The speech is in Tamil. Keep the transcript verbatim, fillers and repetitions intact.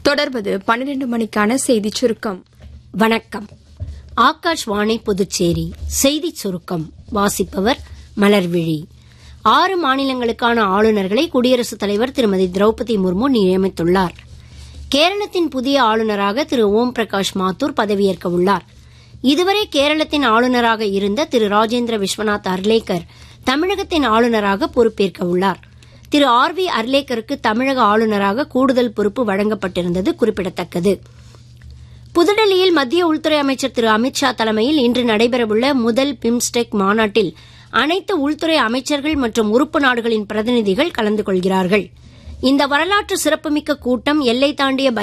தொடர்வது பன்னிரண்டு மணிக்கான செய்திச் சுருக்கம். வணக்கம். ஆகாஷ்வாணி புதுச்சேரி செய்திச் சுருக்கம் வாசிப்பவர் மலர்விழி. ஆறு மாநிலங்களுக்கான ஆளுநர்களை குடியரசுத் தலைவர் திருமதி திரௌபதி முர்மு நியமித்துள்ளார். கேரளத்தின் புதிய ஆளுநராக திரு ஓம் பிரகாஷ் மாத்தூர் பதவியேற்க உள்ளார். இதுவரை கேரளத்தின் ஆளுநராக இருந்த திரு ராஜேந்திர விஸ்வநாத் அர்லேக்கர் தமிழகத்தின் ஆளுநராக பொறுப்பேற்க உள்ளார். திரு ஆர் வி அர்லேக்கருக்கு தமிழக ஆளுநராக கூடுதல் பொறுப்பு வழங்கப்பட்டிருந்தது குறிப்பிடத்தக்கது. புதுடெல்லியில் மத்திய உள்துறை அமைச்சர் திரு அமித்ஷா தலைமையில் இன்று நடைபெறவுள்ள முதல் பிம்ஸ்டெக் மாநாட்டில் அனைத்து உள்துறை அமைச்சர்கள் மற்றும் உறுப்பு நாடுகளின் பிரதிநிதிகள் கலந்து கொள்கிறார்கள். இந்த வரலாற்று சிறப்புமிக்க கூட்டம் எல்லை தாண்டிய